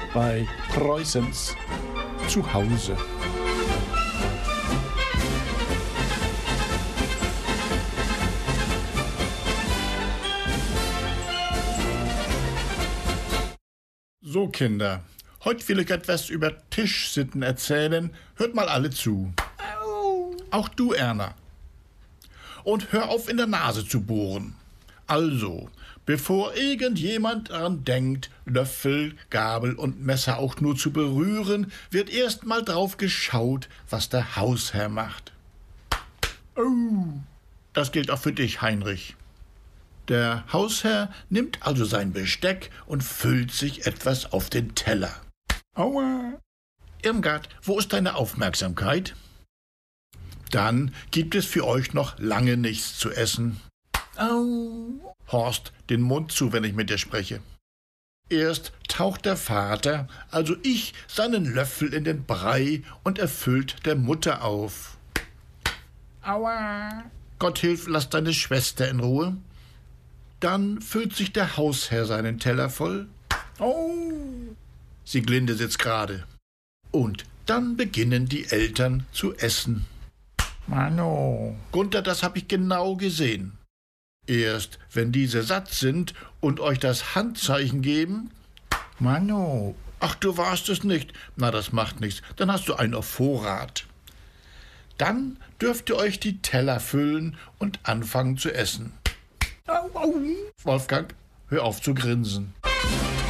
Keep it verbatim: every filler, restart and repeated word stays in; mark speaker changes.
Speaker 1: bei Preußens Zuhause. So, Kinder, heute will ich etwas über Tischsitten erzählen. Hört mal alle zu. Auch du, Erna. Und hör auf, in der Nase zu bohren. Also, bevor irgendjemand daran denkt, Löffel, Gabel und Messer auch nur zu berühren, wird erst mal drauf geschaut, was der Hausherr macht. Oh, das gilt auch für dich, Heinrich. Der Hausherr nimmt also sein Besteck und füllt sich etwas auf den Teller. Aua! Irmgard, wo ist deine Aufmerksamkeit? Dann gibt es für euch noch lange nichts zu essen. Au! Horst, den Mund zu, wenn ich mit dir spreche. Erst taucht der Vater, also ich, seinen Löffel in den Brei und erfüllt der Mutter auf. Aua! Gott hilf, lass deine Schwester in Ruhe. Dann füllt sich der Hausherr seinen Teller voll. Oh! Sieglinde sitzt gerade. Und dann beginnen die Eltern zu essen. Mano. Gunther, das hab ich genau gesehen. Erst, wenn diese satt sind und euch das Handzeichen geben. Mano. Ach, du warst es nicht. Na, das macht nichts. Dann hast du einen auf Vorrat. Dann dürft ihr euch die Teller füllen und anfangen zu essen. Au, au. Wolfgang, hör auf zu grinsen.